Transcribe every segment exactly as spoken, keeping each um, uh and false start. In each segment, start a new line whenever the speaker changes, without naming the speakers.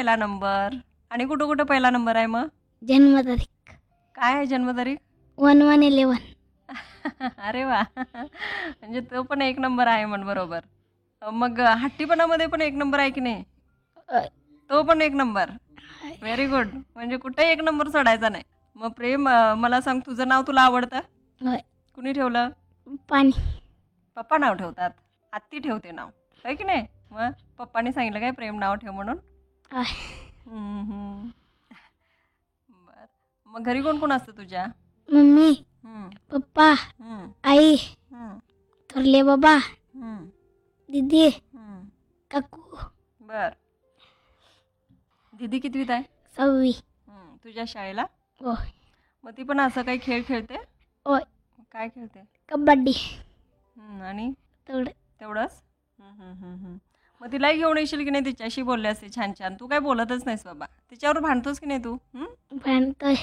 पहिला नंबर. आणि कुठं कुठं पहिला नंबर आहे मग?
जन्मतारीख
काय आहे जन्मतारीख?
One one eleven.
अरे वा. म्हणजे तो पण एक नंबर आहे म्हण बरोबर. मग हट्टीपणामध्ये पण एक नंबर आहे की नाही? तो पण एक नंबर. Very good. म्हणजे कुठे एक नंबर सोडायचा नाही. मग प्रेम, अं, मला सांग, तुझं नाव तुला आवडतं?
होय.
कुणी ठेवलं?
पाणी.
पप्पा नाव ठेवतात. आत्ती ठेवते नाव, आहे की नाही? मग पप्पाने सांगितलं काय प्रेम नाव ठेव म्हणून?
होय.
हम्म, हम्म. बर. मग घरी कोण कोण असतं तुझ्या?
मम्मी,
हम्म,
पप्पा,
हम्म,
आई,
हम्म,
थोरले बाबा,
हम्म,
दीदी,
हम्म.
काकू.
बर. दीदी कितवीत आहे?
सव्वी.
हम्म, तुझ्या शाळेला?
होय.
मग ती पण असं काही खेळ खेळते?
होय.
काय खेळते?
कबड्डी.
हम्म, आणि
तेवढं.
तेवढंच? हम्म, हम्म, हम्म, हम्म. मग तिलाही घेऊन येशील की नाही? तिच्याशी बोलले असते छान छान. तू काय बोलतच नाहीस बाबा. तिच्यावर भांडतोस की नाही तू? हम्म?
भांडतोय.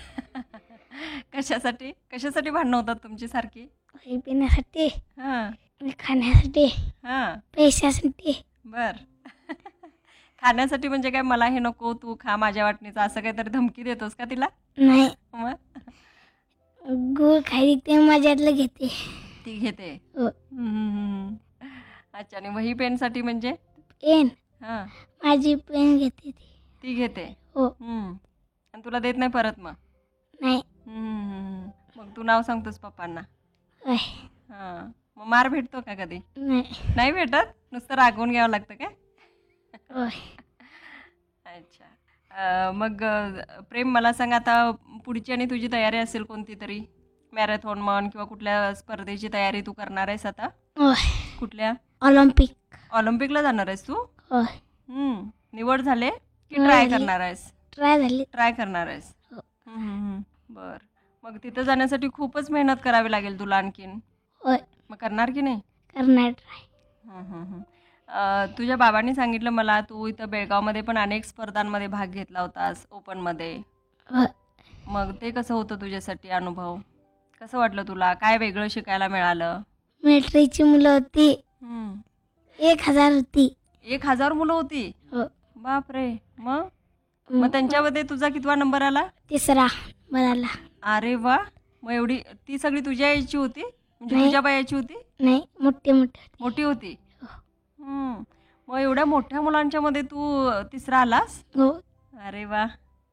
कशासाठी कशासाठी भांडणं होतात तुमची सारखी?
काही पिण्यासाठी,
हां,
खाण्यासाठी,
हां.
पैशासाठी.
बर. खाण्यासाठी म्हणजे काय, मला हे नको तू खा माझ्या वाटणीचं, असं काहीतरी धमकी देतोस का तिला?
नाही.
मग
गुळ खाई ते माझ्यातलं घेते.
ती घेते.
हो.
हम्म, हम्म, हम्म. अच्छा. आणि वही पेनसाठी म्हणजे?
पेन
हां,
माझी पेन घेते ती.
ती घेते.
हो.
हम्म. आणि तुला देत नाही परत मग?
नाही.
हम्म. मग तू नाव सांगतोस पप्पांना?
होय.
हां. मग मार भेटतो का कधी?
नाही.
नाही भेटत? नुसतं रागवून घ्यावं लागतं काय?
होय.
अच्छा. अ, मग अ, प्रेम, मला सांग, आता पुढची आणि तुझी तयारी असेल कोणती तरी, मॅरेथॉन म्हण किंवा कुठल्या स्पर्धेची तयारी तू करणार आहेस आता?
होय.
कुठल्या?
ऑलिम्पिक.
ऑलिम्पिकला जाणार आहेस तू?
होय.
हम्म. निवड झाले की
निवड
ट्राय
झाली.
करणार आहेस?
ट्राय झाली.
ट्राय करणार आहेस.
हो.
हम्म, हम्म, हम्म. बर. मग तिथं जाण्यासाठी खूपच मेहनत करावी लागेल तुला आणखीन.
होय.
मग करणार की नाही?
करणार ट्राय.
हं, हं, हं. अ, तुझ्या बाबांनी सांगितलं मला, तू इथं बेळगावमध्ये पण अनेक स्पर्धांमध्ये भाग घेतला होतास, ओपनमध्ये.
होय.
मग ते कसं होतं तुझ्यासाठी अनुभव? कसं वाटलं तुला? काय वेगळं शिकायला मिळालं?
मिलिटरीची मुलं होती.
हं.
एक हजार होती.
एक हजार मुलं होती?
हो.
बापरे. मग मग
मग
त्यांच्यामध्ये तुझा कितवा नंबर आला?
तिसरा बराला.
अरे वा. मग एवढी ती सगळी तुझ्या यायची होती? म्हणजे
नाही.
तुझ्या वयाची होती?
नाही, मोठे मोठे होते.
मोठी होती?
हो.
हं. मग एवढ्या मोठ्या मुलांच्या मध्ये तू तिसरा आलास?
हो.
अरे वा.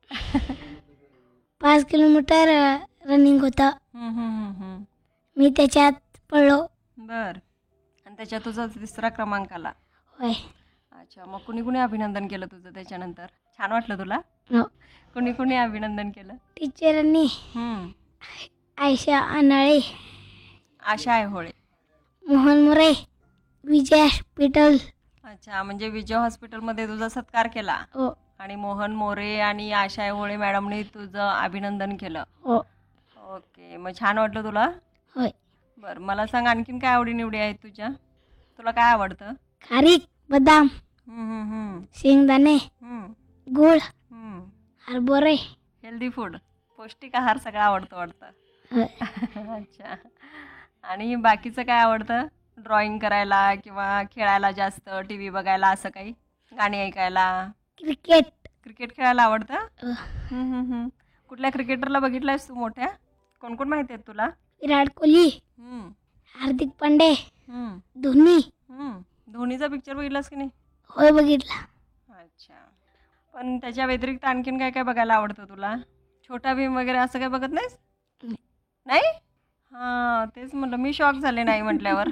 पाच किलोमीटर रनिंग होतं.
हं, हं, हं, हं.
मी त्याच्यात पडलो.
बर. आणि त्याच्यात तुझा तिसरा क्रमांक आला?
होय.
अच्छा. मग कुणी कुणी अभिनंदन केलं तुझं त्याच्यानंतर? छान वाटलं तुला?
हो.
कुणी कुणी अभिनंदन केलं?
टीचरांनी,
हं.
आयशा अनाळे,
आशा आहे होळे.
मोहन मोरे, विजय हॉस्पिटल.
अच्छा. म्हणजे विजय हॉस्पिटलमध्ये तुझा सत्कार केला
हो.
आणि मोहन मोरे आणि आशा होळे मॅडमने तुझं अभिनंदन केलं.
हो.
ओके. मग छान वाटलं तुला?
होय.
बरं. मला सांग, आणखीन काय आवडीनिवडी आहेत तुझ्या? तुला काय आवडतं?
खारीक, बदाम,
हं, हं, हं.
शेंगदाणे,
हं,
गुळ,
हं.
हरभरे.
हेल्दी फूड, पौष्टिक आहार सगळं आवडतं वाटतं.
होय.
अच्छा. आणि बाकीचं काय आवडतं? ड्रॉइंग करायला किंवा खेळायला जास्त, टी व्ही बघायला, असं काही? गाणी ऐकायला?
क्रिकेट.
क्रिकेट खेळायला आवडतं?
अ,
हं, हं, हं. कुठल्या क्रिकेटरला बघितलंयस तू मोठ्या? कोण कोण माहिती आहेत तुला?
विराट कोहली,
हं,
हार्दिक पांडे,
हं,
धोनी.
हं. धोनीचा पिक्चर बघितलास की नाही?
होय, बघितला.
अच्छा. पण त्याच्या व्यतिरिक्त आणखीन काय काय बघायला आवडतं तुला? छोटा भीम वगैरे असं काय बघत नाहीस?
नाही.
नाही? हां, तेच म्हटलं. मी शॉक झाले नाही म्हटल्यावर.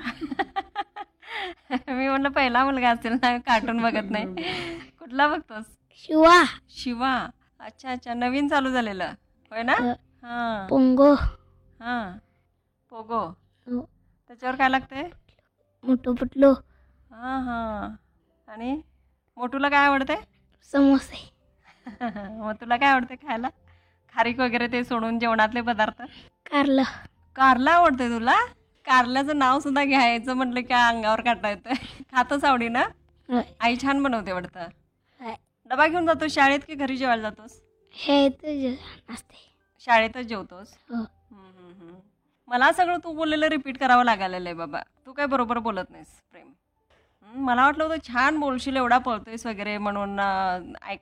मी म्हटलं पहिला मुलगा असेल ना कार्टून बघत नाही. कुठला बघतोस?
शिवा,
शिवा. अच्छा, अच्छा. नवीन चालू झालेलं. होय ना?
अ,
हां,
पोंगो.
हां. पोगो.
हो.
त्याच्यावर काय लागतंय?
मोठू पतलू,
हां, हां. आणि मोटूला काय आवडते?
समोसे,
मग तुला काय आवडते खायला? खारीक वगैरे ते सोडून जेवणातले पदार्थ?
कारलं.
कारलं आवडते तुला? कारल्याचं नाव सुद्धा घ्यायचं म्हटलं की अंगावर काटा येतोय. खातोस आवडीनं?
होय.
आई छान बनवते वाटतं.
होय.
डबा घेऊन जातोस शाळेत की घरी जेवायला जातोस?
हे तर जेवण असते.
शाळेतच जेवतोस?
हो.
हं, हं, हं. मला सगळं तू बोललेलं रिपीट करावं लागायलेलं आहे बाबा. तू काय बरोबर बोलत नाहीस प्रेम. हं, मला वाटलं होतं छान बोलशील, एवढा पळतोयस वगैरे म्हणून अं, ऐकलं